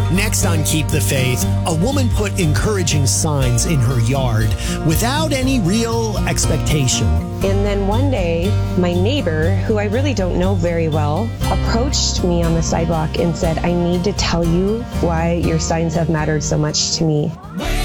Next on Keep the Faith, a woman put encouraging signs in her yard without any real expectation. And then one day, my neighbor, who I really don't know very well, approached me on the sidewalk and said, I need to tell you why your signs have mattered so much to me.